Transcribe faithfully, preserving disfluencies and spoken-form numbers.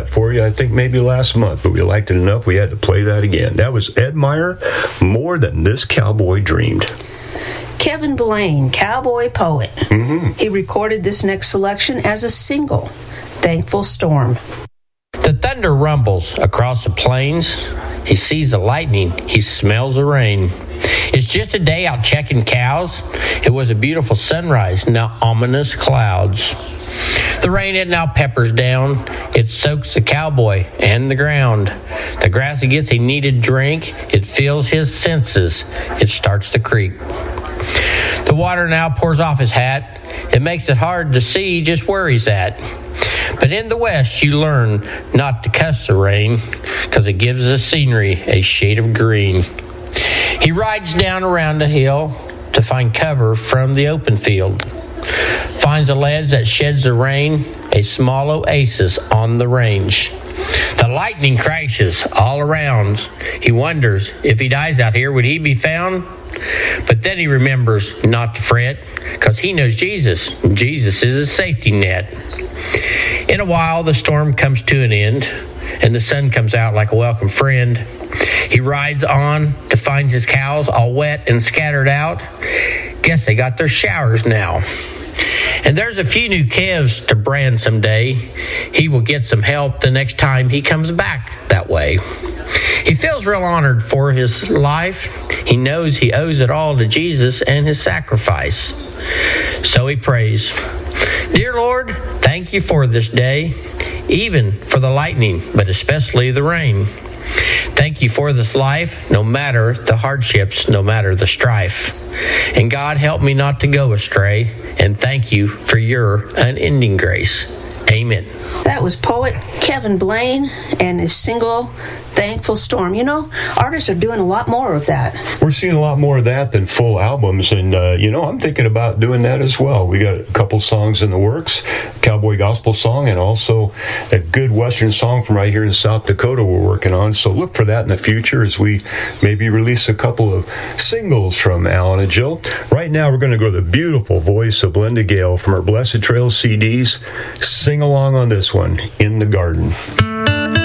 that for you, I think maybe last month, but we liked it enough we had to play that again. That was Ed Meyer, More Than This Cowboy Dreamed. Kevin Blaine, Cowboy Poet. Mm-hmm. He recorded this next selection as a single, Thankful Storm. The thunder rumbles across the plains. He sees the lightning. He smells the rain. It's just a day out checking cows. It was a beautiful sunrise, now ominous clouds. The rain it now peppers down. It soaks the cowboy and the ground. The grass gets a needed drink. It fills his senses. It starts to creak. The water now pours off his hat. It makes it hard to see just where he's at. But in the West, you learn not to cuss the rain, because it gives the scenery a shade of green. He rides down around a hill to find cover from the open field. Finds a ledge that sheds the rain, a small oasis on the range. The lightning crashes all around. He wonders, if he dies out here, would he be found? But then he remembers not to fret, because he knows Jesus. Jesus is a safety net. In a while, the storm comes to an end, and the sun comes out like a welcome friend. He rides on to find his cows all wet and scattered out. Guess they got their showers now. And there's a few new calves to brand someday. He will get some help the next time he comes back that way. He feels real honored for his life. He knows he owes it all to Jesus and his sacrifice. So he prays, Dear Lord, thank you for this day, even for the lightning, but especially the rain. Thank you for this life, no matter the hardships, no matter the strife. And God, help me not to go astray. And thank you for your unending grace. Amen. That was poet Kevin Blaine and his single, Thankful Storm. You know, artists are doing a lot more of that. We're seeing a lot more of that than full albums, and, uh, you know, I'm thinking about doing that as well. We got a couple songs in the works, cowboy gospel song, and also a good Western song from right here in South Dakota we're working on, so look for that in the future as we maybe release a couple of singles from Alan and Jill. Right now, we're going to go to the beautiful voice of Linda Gale from her Blessed Trail C Ds. Sing along on this one, In the Garden.